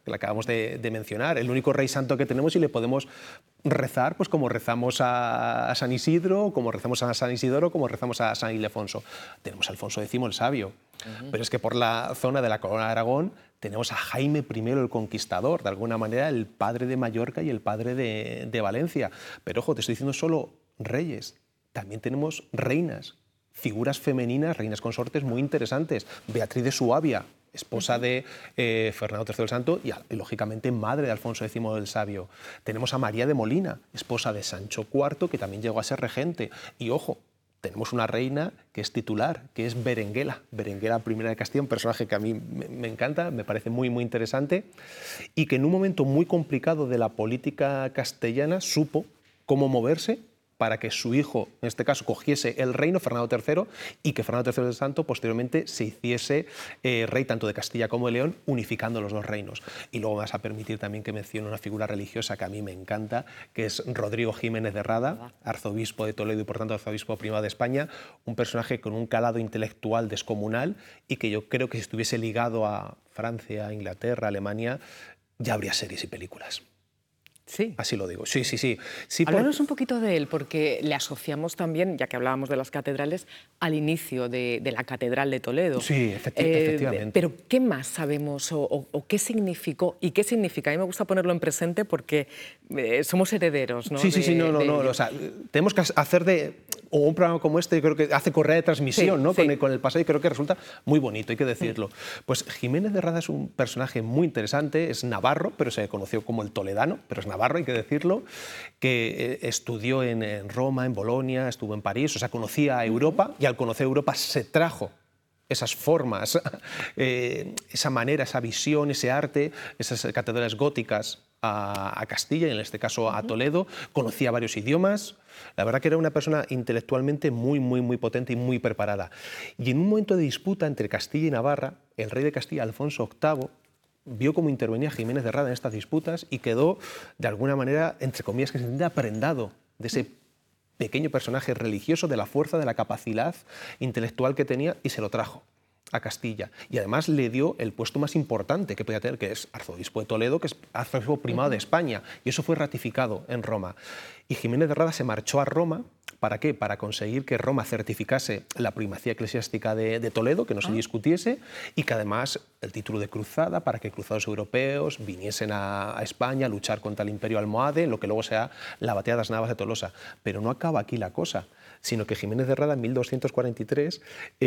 que la acabamos de mencionar, el único rey santo que tenemos y le podemos rezar pues como rezamos a San Isidro, como rezamos a San Isidoro, como rezamos a San Ildefonso. Tenemos a Alfonso X el Sabio, pero es que por la zona de la Corona de Aragón tenemos a Jaime I el Conquistador, de alguna manera el padre de Mallorca y el padre de Valencia. Pero ojo, te estoy diciendo solo reyes, también tenemos reinas, figuras femeninas, reinas consortes muy interesantes. Beatriz de Suabia, esposa de Fernando III el Santo y, lógicamente, madre de Alfonso X el Sabio. Tenemos a María de Molina, esposa de Sancho IV, que también llegó a ser regente. Y, ojo, tenemos una reina que es titular, que es Berenguela, Berenguela I de Castilla, un personaje que a mí me encanta, me parece muy, muy interesante, y que en un momento muy complicado de la política castellana supo cómo moverse para que su hijo, en este caso, cogiese el reino, Fernando III, y que Fernando III el Santo posteriormente se hiciese rey tanto de Castilla como de León, unificando los dos reinos. Y luego me vas a permitir también que mencione una figura religiosa que a mí me encanta, que es Rodrigo Jiménez de Rada, arzobispo de Toledo y por tanto arzobispo primado de España, un personaje con un calado intelectual descomunal y que yo creo que si estuviese ligado a Francia, Inglaterra, Alemania, ya habría series y películas. Sí. Así lo digo. Sí, sí, sí. Háblanos un poquito de él, porque le asociamos también, ya que hablábamos de las catedrales, al inicio de la Catedral de Toledo. Sí, efectivamente. Pero ¿qué más sabemos o qué significó y qué significa? A mí me gusta ponerlo en presente porque somos herederos, ¿no? Sí, sí, sí, no. O sea, tenemos que hacer o un programa como este, yo creo que hace correa de transmisión, sí, ¿no? Sí. Con el pasado, y creo que resulta muy bonito, hay que decirlo. Pues Jiménez de Rada es un personaje muy interesante, es navarro, pero se conoció como el toledano, pero es navarro, hay que decirlo, que estudió en Roma, en Bolonia, estuvo en París, o sea, conocía a Europa, y al conocer Europa se trajo esas formas, esa manera, esa visión, ese arte, esas catedrales góticas a Castilla y en este caso a Toledo, conocía varios idiomas, la verdad que era una persona intelectualmente muy, muy, muy potente y muy preparada. Y en un momento de disputa entre Castilla y Navarra, el rey de Castilla, Alfonso VIII, vio cómo intervenía Jiménez de Rada en estas disputas y quedó, de alguna manera, entre comillas, que se entiende, aprendado de ese pequeño personaje religioso, de la fuerza, de la capacidad intelectual que tenía, y se lo trajo a Castilla. Y además le dio el puesto más importante que podía tener, que es arzobispo de Toledo, que es arzobispo primado de España, y eso fue ratificado en Roma. Y Jiménez de Rada se marchó a Roma, ¿para qué? Para conseguir que Roma certificase la primacía eclesiástica de Toledo, que no se discutiese, y que además el título de cruzada, para que cruzados europeos viniesen a España a luchar contra el imperio almohade, lo que luego sea la batalla de las Navas de Tolosa. Pero no acaba aquí la cosa, sino que Jiménez de Rada en 1243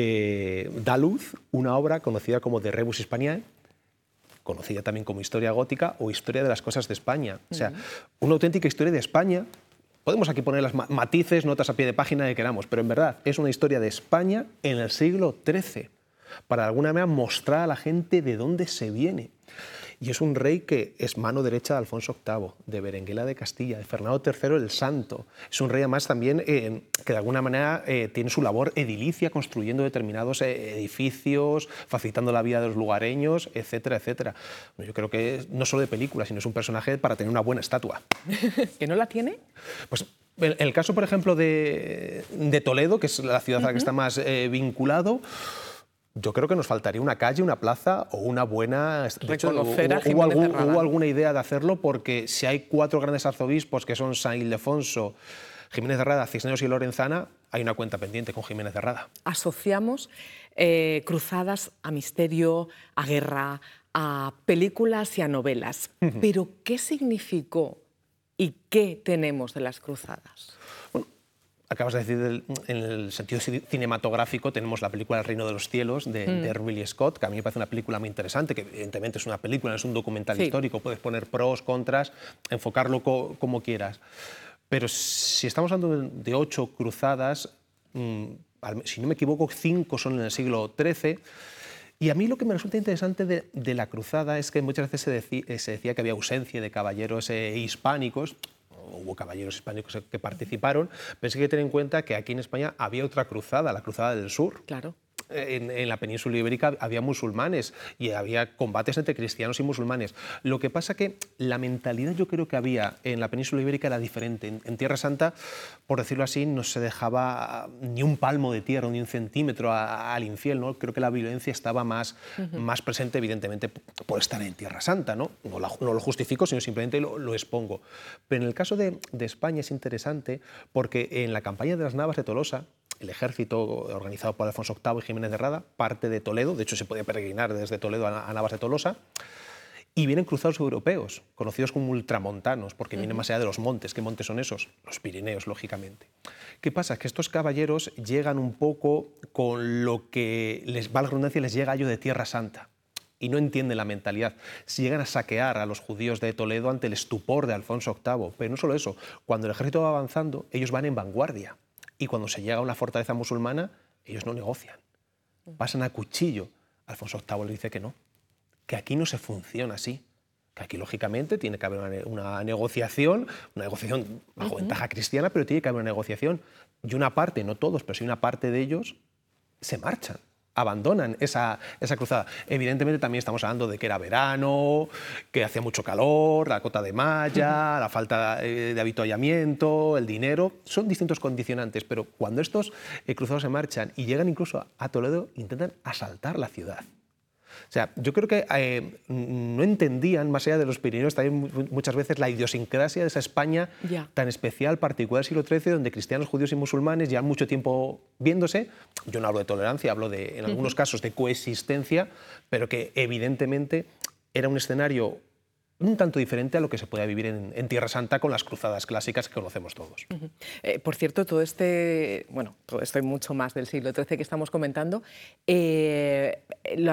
da luz una obra conocida como De Rebus Hispaniae, conocida también como Historia Gótica o Historia de las Cosas de España. O sea, una auténtica historia de España. Podemos aquí poner las matices, notas a pie de página que queramos, pero en verdad es una historia de España en el siglo XIII, para de alguna manera mostrar a la gente de dónde se viene. Y es un rey que es mano derecha de Alfonso VIII, de Berenguela de Castilla, de Fernando III el Santo. Es un rey además también que de alguna manera tiene su labor edilicia, construyendo determinados edificios, facilitando la vida de los lugareños, etcétera, etcétera. Yo creo que no solo de película, sino es un personaje para tener una buena estatua. ¿Que no la tiene? Pues en el caso, por ejemplo, de Toledo, que es la ciudad a la que está más vinculado, yo creo que nos faltaría una calle, una plaza o una buena... Reconocer a Jiménez de Rada. Hubo alguna idea de hacerlo, porque si hay 4 grandes arzobispos que son San Ildefonso, Jiménez de Rada, Cisneros y Lorenzana, hay una cuenta pendiente con Jiménez de Rada. Asociamos cruzadas a misterio, a guerra, a películas y a novelas. Pero ¿qué significó y qué tenemos de las cruzadas? Acabas de decir, en el sentido cinematográfico, tenemos la película El Reino de los Cielos, de Ridley Scott, que a mí me parece una película muy interesante, que evidentemente es una película, no es un documental histórico, puedes poner pros, contras, enfocarlo como quieras. Pero si estamos hablando de 8 cruzadas, si no me equivoco, 5 son en el siglo XIII, y a mí lo que me resulta interesante de la cruzada es que muchas veces se decía que había ausencia de caballeros hispánicos. Hubo caballeros hispánicos que participaron, pero sí hay que tener en cuenta que aquí en España había otra cruzada, la Cruzada del Sur. Claro. en la península ibérica había musulmanes y había combates entre cristianos y musulmanes. Lo que pasa que la mentalidad yo creo que había en la península ibérica era diferente. En Tierra Santa, por decirlo así, no se dejaba ni un palmo de tierra ni un centímetro al infiel, ¿no? Creo que la violencia estaba más presente, evidentemente, por estar en Tierra Santa, ¿no? No lo justifico, sino simplemente lo expongo. Pero en el caso de España es interesante porque en la campaña de las Navas de Tolosa, el ejército organizado por Alfonso VIII y Jiménez de Rada parte de Toledo, de hecho se puede peregrinar desde Toledo a Navas de Tolosa, y vienen cruzados europeos, conocidos como ultramontanos, porque vienen más allá de los montes. ¿Qué montes son esos? Los Pirineos, lógicamente. ¿Qué pasa? Que estos caballeros llegan un poco con lo que, les va la redundancia, les llega a ello de Tierra Santa, y no entienden la mentalidad. Si llegan a saquear a los judíos de Toledo ante el estupor de Alfonso VIII, pero no solo eso, cuando el ejército va avanzando, ellos van en vanguardia. Y cuando se llega a una fortaleza musulmana, ellos no negocian, pasan a cuchillo. Alfonso VIII le dice que no, que aquí no se funciona así, que aquí lógicamente tiene que haber una negociación bajo ventaja cristiana, pero tiene que haber una negociación. Y una parte, no todos, pero sí una parte de ellos, se marchan, abandonan esa cruzada. Evidentemente también estamos hablando de que era verano, que hacía mucho calor, la cota de malla, la falta de avituallamiento, el dinero, son distintos condicionantes, pero cuando estos cruzados se marchan y llegan incluso a Toledo, intentan asaltar la ciudad. O sea, yo creo que no entendían, más allá de los Pirineos, también muchas veces la idiosincrasia de esa España tan especial, particular del siglo XIII, donde cristianos, judíos y musulmanes llevan mucho tiempo viéndose. Yo no hablo de tolerancia, hablo de, en algunos casos, de coexistencia, pero que evidentemente era un escenario un tanto diferente a lo que se podía vivir en Tierra Santa con las cruzadas clásicas que conocemos todos. Por cierto, todo esto y mucho más del siglo XIII que estamos comentando, lo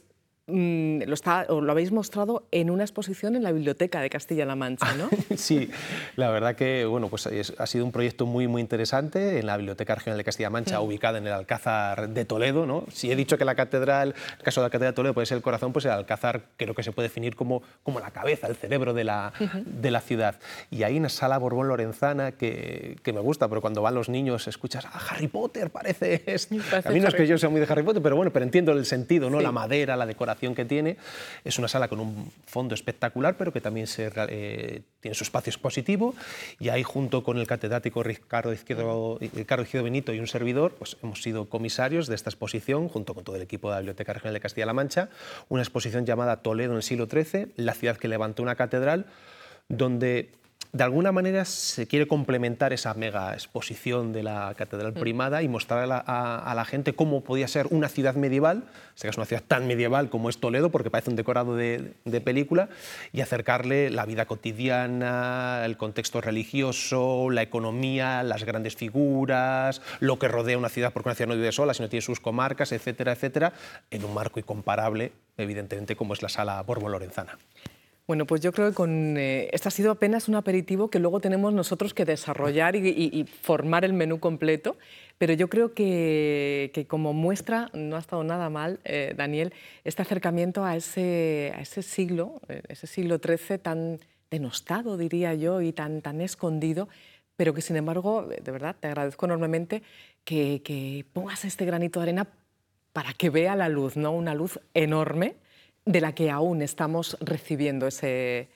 habéis mostrado en una exposición en la Biblioteca de Castilla-La Mancha, ¿no? Sí, la verdad que bueno, pues ha sido un proyecto muy interesante en la Biblioteca Regional de Castilla-La Mancha, ubicada en el Alcázar de Toledo, ¿no? Si he dicho que la catedral, el caso de la Catedral de Toledo puede ser el corazón, pues el Alcázar creo que se puede definir como la cabeza, el cerebro de la ciudad. Y hay una sala Borbón-Lorenzana que me gusta, pero cuando van los niños escuchas a Harry Potter, parece esto. A mí no es que yo sea muy de Harry Potter, pero bueno, pero entiendo el sentido, ¿no? Sí. La madera, la decoración que tiene. Es una sala con un fondo espectacular, pero que también tiene su espacio expositivo, y ahí, junto con el catedrático Ricardo Izquierdo Benito y un servidor, pues hemos sido comisarios de esta exposición, junto con todo el equipo de la Biblioteca Regional de Castilla-La Mancha, una exposición llamada Toledo en el siglo XIII, la ciudad que levantó una catedral, donde de alguna manera se quiere complementar esa mega exposición de la Catedral Primada y mostrar a la gente cómo podía ser una ciudad medieval, en este caso una ciudad tan medieval como es Toledo, porque parece un decorado de película, y acercarle la vida cotidiana, el contexto religioso, la economía, las grandes figuras, lo que rodea una ciudad, porque una ciudad no vive sola, sino tiene sus comarcas, etcétera, etcétera, en un marco incomparable, evidentemente, como es la sala Borbón-Lorenzana. Bueno, pues yo creo que esto ha sido apenas un aperitivo que luego tenemos nosotros que desarrollar y formar el menú completo, pero yo creo que como muestra no ha estado nada mal, Daniel, este acercamiento a ese siglo XIII tan denostado, diría yo, y tan escondido, pero que sin embargo, de verdad, te agradezco enormemente que pongas este granito de arena para que vea la luz, ¿no? Una luz enorme, de la que aún estamos recibiendo ese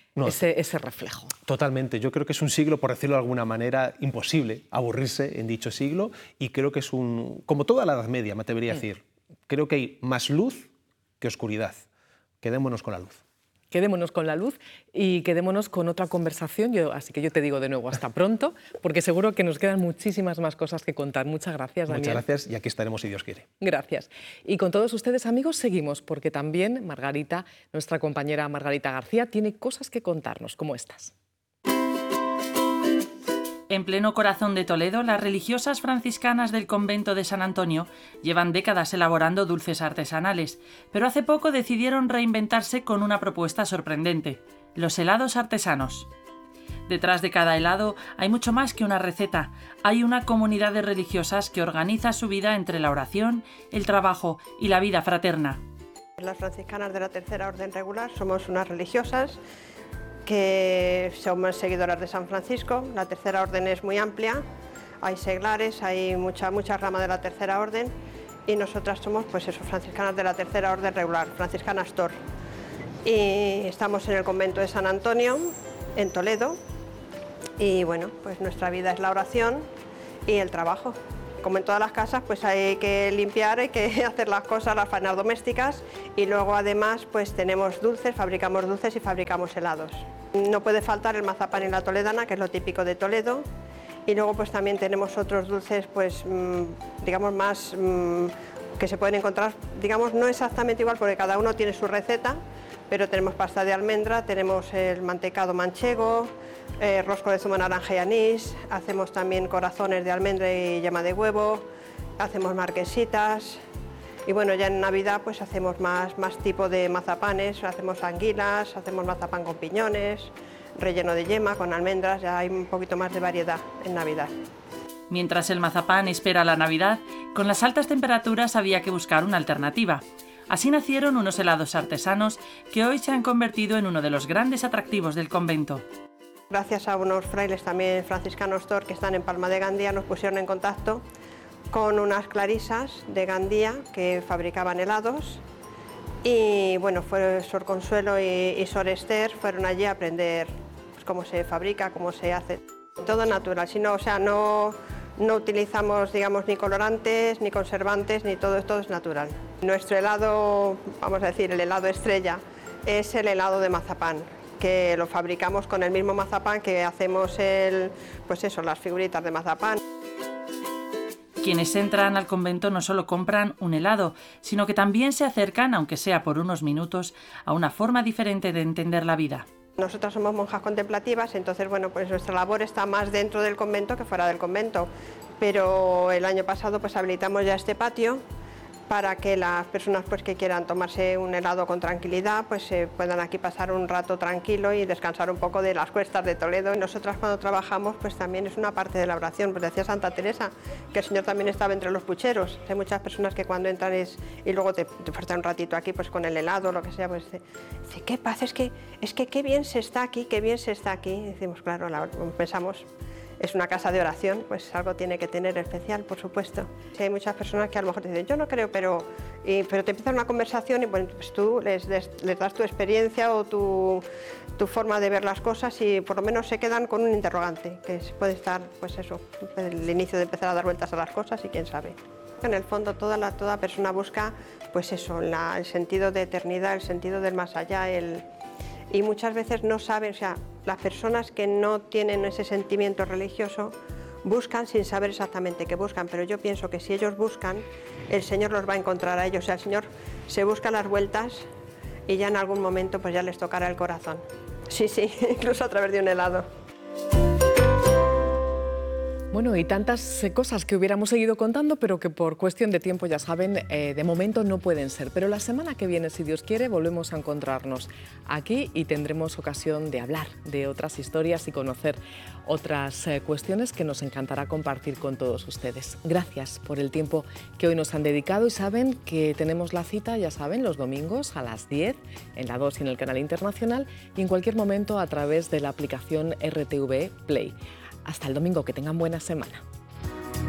reflejo. Totalmente. Yo creo que es un siglo, por decirlo de alguna manera, imposible aburrirse en dicho siglo, y creo que es como toda la Edad Media, me atrevería a decir, creo que hay más luz que oscuridad. Quedémonos con la luz. Quedémonos con la luz y quedémonos con otra conversación. Así que yo te digo de nuevo hasta pronto, porque seguro que nos quedan muchísimas más cosas que contar. Muchas gracias, Daniel. Muchas gracias, y aquí estaremos si Dios quiere. Gracias. Y con todos ustedes, amigos, seguimos, porque también Margarita, nuestra compañera Margarita García, tiene cosas que contarnos, como estas. En pleno corazón de Toledo, las religiosas franciscanas del convento de San Antonio llevan décadas elaborando dulces artesanales, pero hace poco decidieron reinventarse con una propuesta sorprendente: los helados artesanos. Detrás de cada helado hay mucho más que una receta. Hay una comunidad de religiosas que organiza su vida entre la oración, el trabajo y la vida fraterna. Las franciscanas de la Tercera Orden Regular somos unas religiosas que somos seguidoras de San Francisco. La Tercera Orden es muy amplia, hay seglares, hay mucha rama de la Tercera Orden, y nosotras somos pues eso, franciscanas de la Tercera Orden Regular, franciscanas TOR. Y estamos en el convento de San Antonio, en Toledo, y bueno, pues nuestra vida es la oración y el trabajo. Como en todas las casas, pues hay que limpiar, hay que hacer las cosas, las faenas domésticas, y luego además pues tenemos dulces, fabricamos dulces y fabricamos helados. No puede faltar el mazapán y la toledana, que es lo típico de Toledo, y luego pues también tenemos otros dulces pues digamos más que se pueden encontrar, digamos no exactamente igual porque cada uno tiene su receta, pero tenemos pasta de almendra, tenemos el mantecado manchego, rosco de zumo naranja y anís, hacemos también corazones de almendra y yema de huevo, hacemos marquesitas, y bueno, ya en Navidad pues hacemos más tipo de mazapanes, hacemos anguilas, hacemos mazapán con piñones, relleno de yema con almendras, ya hay un poquito más de variedad en Navidad. Mientras el mazapán espera la Navidad, con las altas temperaturas había que buscar una alternativa. Así nacieron unos helados artesanos que hoy se han convertido en uno de los grandes atractivos del convento. Gracias a unos frailes también franciscanos TOR que están en Palma de Gandía, nos pusieron en contacto con unas clarisas de Gandía que fabricaban helados, y bueno, fue Sor Consuelo y Sor Esther fueron allí a aprender pues, cómo se fabrica, cómo se hace. Todo natural, sino, o sea, no utilizamos, digamos, ni colorantes, ni conservantes, ni todo es natural. Nuestro helado, vamos a decir, el helado estrella, es el helado de mazapán, que lo fabricamos con el mismo mazapán que hacemos pues eso, las figuritas de mazapán. Quienes entran al convento no solo compran un helado, sino que también se acercan, aunque sea por unos minutos, a una forma diferente de entender la vida. Nosotras somos monjas contemplativas, entonces bueno, pues nuestra labor está más dentro del convento que fuera del convento, pero el año pasado pues habilitamos ya este patio para que las personas pues, que quieran tomarse un helado con tranquilidad pues puedan aquí pasar un rato tranquilo y descansar un poco de las cuestas de Toledo. Y nosotras cuando trabajamos pues también es una parte de la oración, pues decía Santa Teresa que el Señor también estaba entre los pucheros. Hay muchas personas que cuando entran y luego te falta un ratito aquí pues con el helado o lo que sea, pues dice qué paz, es que qué bien se está aquí, qué bien se está aquí. Y decimos, claro, pensamos, es una casa de oración, pues algo tiene que tener especial, por supuesto. Sí, hay muchas personas que a lo mejor te dicen, yo no creo, pero te empieza una conversación y bueno, pues tú les das tu experiencia o tu forma de ver las cosas y por lo menos se quedan con un interrogante, que puede estar, pues eso, el inicio de empezar a dar vueltas a las cosas y quién sabe. En el fondo toda persona busca, pues eso, el sentido de eternidad, el sentido del más allá, y muchas veces no saben, o sea, las personas que no tienen ese sentimiento religioso buscan sin saber exactamente qué buscan, pero yo pienso que si ellos buscan, el Señor los va a encontrar a ellos, o sea, el Señor se busca las vueltas y ya en algún momento pues ya les tocará el corazón. Sí, incluso a través de un helado. Bueno, y tantas cosas que hubiéramos seguido contando, pero que por cuestión de tiempo, ya saben, de momento no pueden ser. Pero la semana que viene, si Dios quiere, volvemos a encontrarnos aquí y tendremos ocasión de hablar de otras historias y conocer otras cuestiones que nos encantará compartir con todos ustedes. Gracias por el tiempo que hoy nos han dedicado y saben que tenemos la cita, ya saben, los domingos a las 10 en la 2 y en el canal internacional y en cualquier momento a través de la aplicación RTV Play. Hasta el domingo, que tengan buena semana.